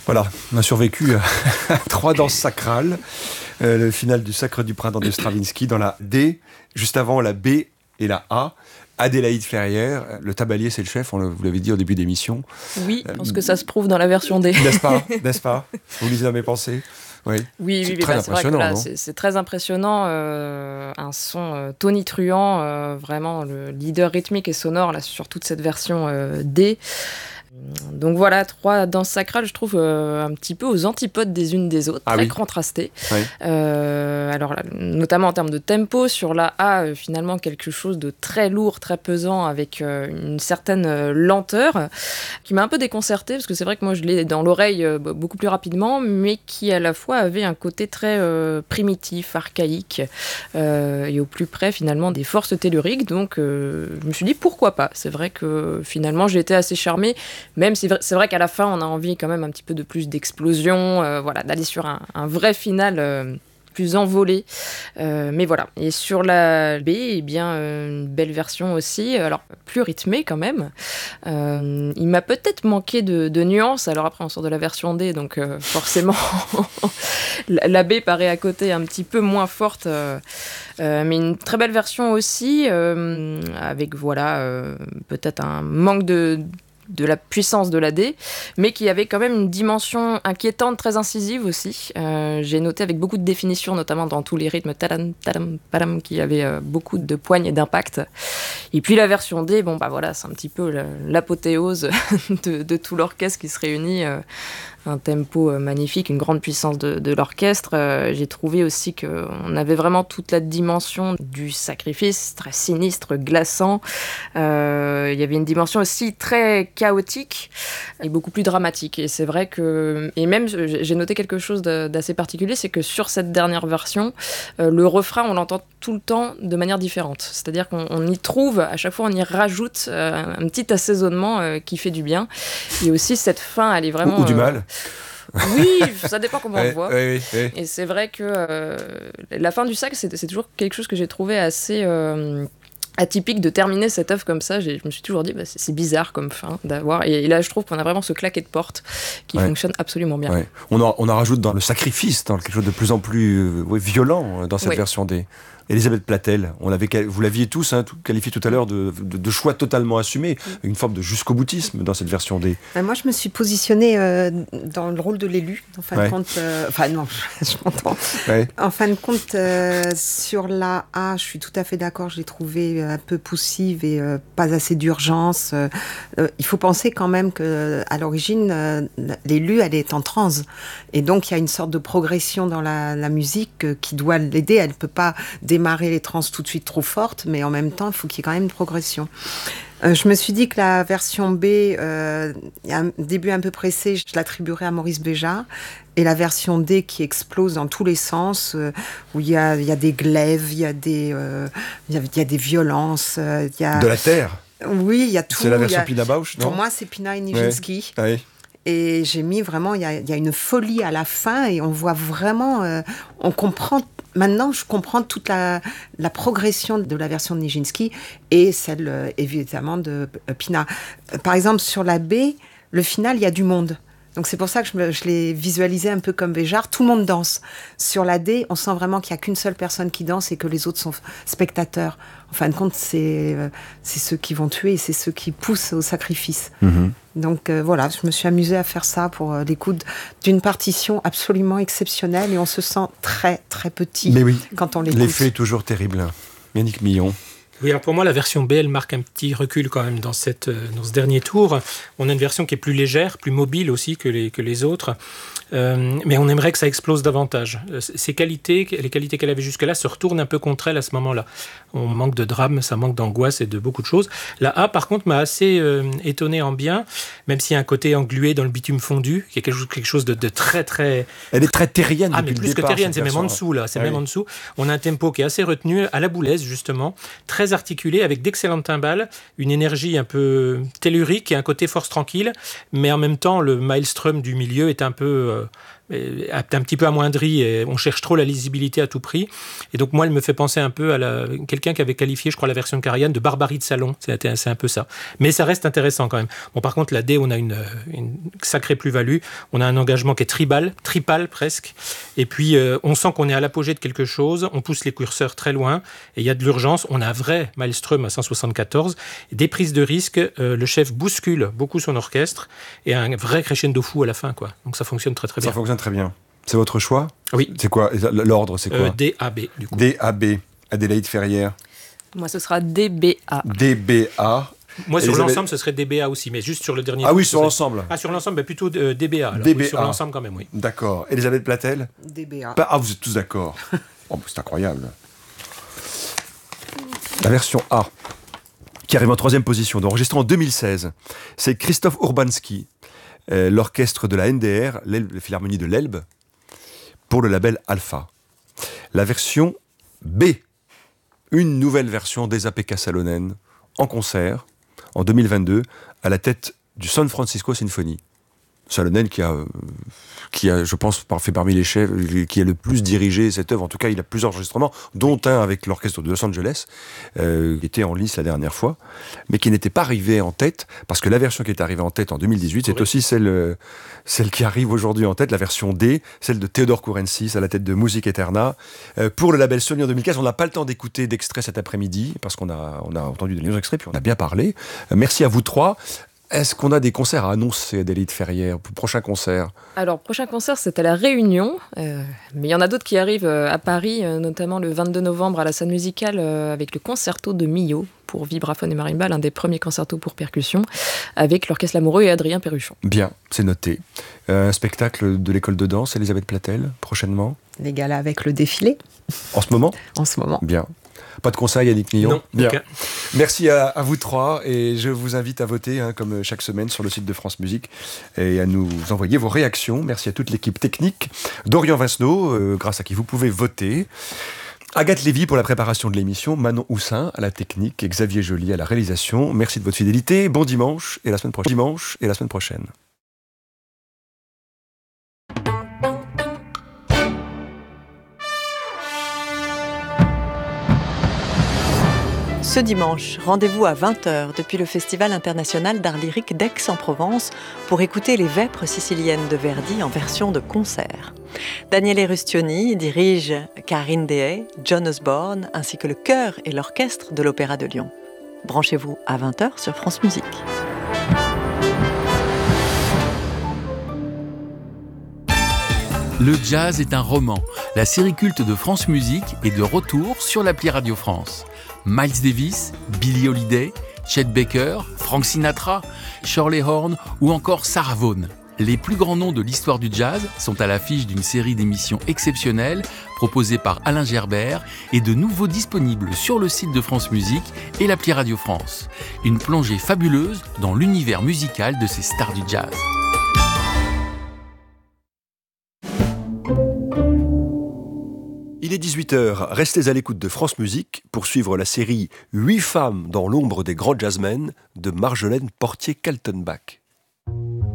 Voilà, on a survécu à 3 danses sacrales. Le final du Sacre du Printemps de Stravinsky dans la D, juste avant la B et la A. Adélaïde Ferrière, le tabalier c'est le chef, vous l'avez dit au début d'émission. Oui, je pense que ça se prouve dans la version D. N'est-ce pas Vous lisez dans mes pensées. Oui, c'est très impressionnant. C'est vrai que là, c'est très impressionnant. Un son tonitruant, vraiment le leader rythmique et sonore là, sur toute cette version D. Donc voilà, 3 danses sacrales, je trouve un petit peu aux antipodes des unes des autres, très contrastées. Oui. Alors là, notamment en termes de tempo, sur la A, finalement quelque chose de très lourd, très pesant, avec une certaine lenteur, qui m'a un peu déconcertée, parce que c'est vrai que moi je l'ai dans l'oreille beaucoup plus rapidement, mais qui à la fois avait un côté très primitif, archaïque, et au plus près finalement des forces telluriques. Donc je me suis dit pourquoi pas. C'est vrai que finalement j'ai été assez charmée. Même si c'est vrai qu'à la fin, on a envie quand même un petit peu de plus d'explosion, d'aller sur un vrai final plus envolé. Mais voilà. Et sur la B, une belle version aussi, alors plus rythmée quand même. Il m'a peut-être manqué de nuances. Alors après, on sort de la version D, donc forcément, la B paraît à côté un petit peu moins forte. Mais une très belle version aussi, avec peut-être un manque de la puissance de la D, mais qui avait quand même une dimension inquiétante, très incisive aussi. J'ai noté avec beaucoup de définitions, notamment dans tous les rythmes tadam, tadam, padam, qui avaient beaucoup de poignes et d'impact. Et puis la version D, c'est un petit peu l'apothéose de tout l'orchestre qui se réunit. Un tempo magnifique, une grande puissance de l'orchestre. J'ai trouvé aussi qu'on avait vraiment toute la dimension du sacrifice, très sinistre, glaçant. Il y avait une dimension aussi très chaotique et beaucoup plus dramatique. Et c'est vrai que... Et même, j'ai noté quelque chose d'assez particulier, c'est que sur cette dernière version, le refrain, on l'entend tout le temps de manière différente. C'est-à-dire qu'on y trouve, à chaque fois, on y rajoute un petit assaisonnement qui fait du bien. Et aussi, cette fin, elle est vraiment... Ou du mal. Oui, ça dépend comment on le voit. Oui. Et c'est vrai que la fin du sac, c'est toujours quelque chose que j'ai trouvé assez atypique de terminer cette œuvre comme ça. Je me suis toujours dit, c'est bizarre comme fin d'avoir. Et là, je trouve qu'on a vraiment ce claquet de porte qui fonctionne absolument bien. Ouais. On en rajoute dans le sacrifice, dans quelque chose de plus en plus violent dans cette version des... Elisabeth Platel, vous l'aviez tous qualifié tout à l'heure de choix totalement assumé, une forme de jusqu'au-boutisme dans cette version D. Moi, je me suis positionnée dans le rôle de l'élu, en fin de compte. Je m'entends. Ouais. En fin de compte, sur la A, je suis tout à fait d'accord, je l'ai trouvée un peu poussive et pas assez d'urgence. Il faut penser quand même qu'à l'origine, l'élu, elle est en transe. Et donc, il y a une sorte de progression dans la musique qui doit l'aider. Elle ne peut pas démarrer les trans tout de suite trop fortes, mais en même temps, il faut qu'il y ait quand même une progression. Je me suis dit que la version B, il y a un début un peu pressé, je l'attribuerais à Maurice Béjart, et la version D qui explose dans tous les sens, où il y a des glaives, il y a des violences, il y a... De la terre. Oui, il y a tout. C'est la version Pina Bausch, non ? Pour moi, c'est Pina et Nijinsky. Ouais. Et j'ai mis vraiment, il y a une folie à la fin, et on voit vraiment, on comprend. Maintenant, je comprends toute la progression de la version de Nijinsky et celle, évidemment, de Pina. Par exemple, sur la B, le final, il y a du monde. Donc, c'est pour ça que je l'ai visualisé un peu comme Béjart. Tout le monde danse. Sur la D, on sent vraiment qu'il n'y a qu'une seule personne qui danse et que les autres sont spectateurs. En fin de compte, c'est ceux qui vont tuer et c'est ceux qui poussent au sacrifice. Mm-hmm. Donc voilà, je me suis amusée à faire ça pour l'écoute d'une partition absolument exceptionnelle et on se sent très très petit quand on l'écoute. L'effet est toujours terrible. Yannick Millon. Oui, alors pour moi, la version B, elle marque un petit recul quand même dans ce dernier tour. On a une version qui est plus légère, plus mobile aussi que les autres. Mais on aimerait que ça explose davantage. Les qualités qu'elle avait jusque-là se retournent un peu contre elle à ce moment-là. On manque de drame, ça manque d'angoisse et de beaucoup de choses. La A, par contre, m'a assez étonné en bien, même s'il y a un côté englué dans le bitume fondu, qui est quelque chose de très, très... Elle est très terrienne depuis mais le plus départ. Que terrienne, c'est même en dessous, là. C'est même en dessous. On a un tempo qui est assez retenu, à la Boulez, justement, très très articulé, avec d'excellentes timbales, une énergie un peu tellurique et un côté force tranquille, mais en même temps, le maelstrom du milieu est un petit peu amoindri et on cherche trop la lisibilité à tout prix. Et donc, moi, elle me fait penser un peu à quelqu'un qui avait qualifié, je crois, la version de Karajan de barbarie de salon. C'est un peu ça. Mais ça reste intéressant quand même. Bon, par contre, la D, on a une sacrée plus-value. On a un engagement qui est tripal presque. Et puis, on sent qu'on est à l'apogée de quelque chose. On pousse les curseurs très loin. Et il y a de l'urgence. On a un vrai maelstrom à 174. Des prises de risque. Le chef bouscule beaucoup son orchestre. Et un vrai crescendo fou à la fin, quoi. Donc, ça fonctionne très, très bien. Ça fonctionne très bien. C'est votre choix ? Oui. C'est quoi ? L'ordre, c'est quoi ? D-A-B, du coup. D-A-B. Adélaïde Ferrière. Moi, ce sera DBA. DBA. Moi, sur l'ensemble, ce serait DBA aussi, mais juste sur le dernier. Ah oui, sur l'ensemble. Ah, sur l'ensemble, plutôt DBA. Alors. DBA. Oui, sur l'ensemble, quand même, oui. D'accord. Elisabeth Platel ? DBA. Ah, vous êtes tous d'accord. Oh, c'est incroyable. La version A, qui arrive en 3e position, enregistrée en 2016. C'est Christophe Urbanski, l'orchestre de la NDR, la Philharmonie de l'Elbe, pour le label Alpha. La version B, une nouvelle version d'Esa-Pekka Salonen, en concert, en 2022, à la tête du San Francisco Symphony. Salonen qui a, je pense, fait parmi les chefs, qui a le plus dirigé cette œuvre. En tout cas, il a plusieurs enregistrements, dont un avec l'orchestre de Los Angeles, qui était en lice la dernière fois, mais qui n'était pas arrivé en tête, parce que la version qui est arrivée en tête en 2018, c'est aussi celle qui arrive aujourd'hui en tête, la version D, celle de Theodor Kourensis, à la tête de Music Eterna. Pour le label Sony en 2015, on n'a pas le temps d'écouter d'extraits cet après-midi, parce qu'on a entendu des extraits, puis on a bien parlé. Merci à vous trois. Est-ce qu'on a des concerts à annoncer, Adélaïde Ferrière, pour le prochain concert ? Alors, prochain concert, c'est à La Réunion, mais il y en a d'autres qui arrivent à Paris, notamment le 22 novembre à la salle musicale avec le concerto de Milhaud pour vibraphone et marimba, l'un des premiers concertos pour percussion, avec l'Orchestre Lamoureux et Adrien Perruchon. Bien, c'est noté. Un spectacle de l'école de danse, Elisabeth Platel, prochainement ? Les galas avec le défilé. En ce moment ? En ce moment. Bien. Pas de conseil, Yannick Millon ? Non. Bien. Okay. Merci à vous trois et je vous invite à voter, comme chaque semaine, sur le site de France Musique et à nous envoyer vos réactions. Merci à toute l'équipe technique. Dorian Vincenot, grâce à qui vous pouvez voter. Agathe Lévy pour la préparation de l'émission, Manon Houssin à la technique et Xavier Joly à la réalisation. Merci de votre fidélité. Bon dimanche et la semaine prochaine. Ce dimanche, rendez-vous à 20h depuis le Festival international d'art lyrique d'Aix-en-Provence pour écouter les Vêpres siciliennes de Verdi en version de concert. Daniele Rustioni dirige Karine Deshaies, John Osborne ainsi que le chœur et l'orchestre de l'Opéra de Lyon. Branchez-vous à 20h sur France Musique. Le jazz est un roman. La série culte de France Musique est de retour sur l'appli Radio France. Miles Davis, Billie Holiday, Chet Baker, Frank Sinatra, Shirley Horn ou encore Sarah Vaughan. Les plus grands noms de l'histoire du jazz sont à l'affiche d'une série d'émissions exceptionnelles proposées par Alain Gerbert et de nouveaux disponibles sur le site de France Musique et l'appli Radio France. Une plongée fabuleuse dans l'univers musical de ces stars du jazz. Il est 18h, restez à l'écoute de France Musique pour suivre la série 8 femmes dans l'ombre des grands jazzmen de Marjolaine Portier-Kaltenbach.